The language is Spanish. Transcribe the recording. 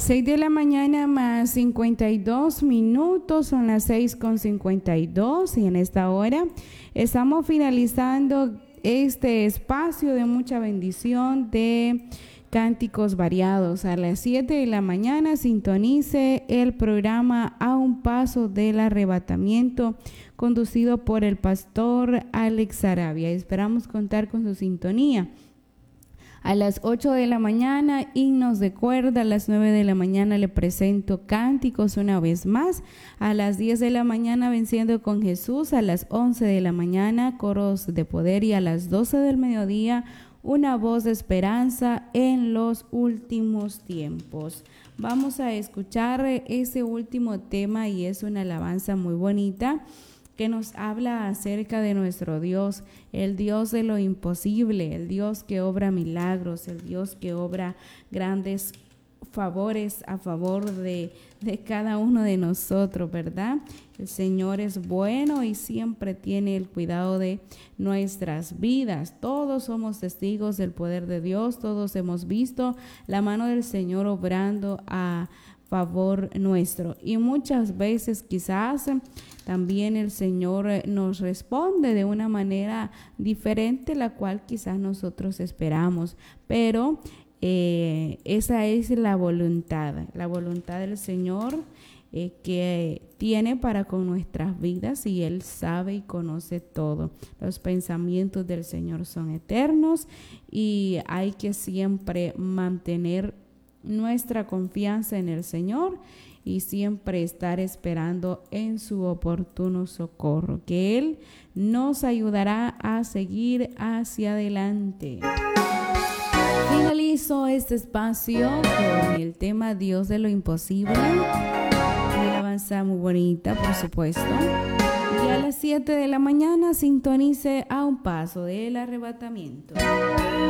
6 de la mañana más 52 minutos, son las 6:52 y en esta hora estamos finalizando este espacio de mucha bendición de cánticos variados. A las 7 de la mañana sintonice el programa A un Paso del Arrebatamiento, conducido por el pastor Alex Sarabia. Esperamos contar con su sintonía. A las 8 de la mañana, himnos de cuerda. A las 9 de la mañana le presento cánticos una vez más. A las 10 de la mañana, venciendo con Jesús. A las 11 de la mañana, coros de poder. Y a las 12 del mediodía, una voz de esperanza en los últimos tiempos. Vamos a escuchar ese último tema y es una alabanza muy bonita que nos habla acerca de nuestro Dios, el Dios de lo imposible, el Dios que obra milagros, el Dios que obra grandes favores a favor de cada uno de nosotros, ¿verdad? El Señor es bueno y siempre tiene el cuidado de nuestras vidas. Todos somos testigos del poder de Dios, todos hemos visto la mano del Señor obrando a favor nuestro, y muchas veces quizás también el Señor nos responde de una manera diferente, la cual quizás nosotros esperamos, pero esa es la voluntad del Señor que tiene para con nuestras vidas, y Él sabe y conoce todo. Los pensamientos del Señor son eternos y hay que siempre mantener nuestra confianza en el Señor y siempre estar esperando en su oportuno socorro, que Él nos ayudará a seguir hacia adelante. Finalizo este espacio con el tema Dios de lo imposible, una alabanza muy bonita, por supuesto. Y a las 7 de la mañana sintonice A un Paso del Arrebatamiento.